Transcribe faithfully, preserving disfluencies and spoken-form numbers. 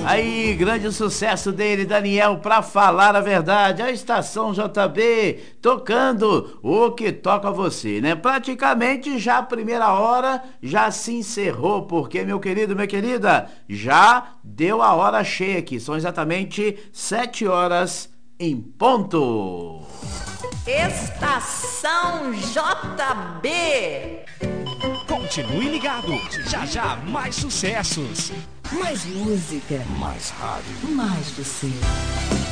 Aí, grande sucesso dele, Daniel, pra falar a verdade, a Estação J B tocando o que toca você, né? Praticamente já a primeira hora já se encerrou, porque, meu querido, minha querida, já deu a hora cheia aqui, são exatamente sete horas em ponto. Estação J B. Continue ligado, já já mais sucessos. Mais música. Mais rádio. Mais você.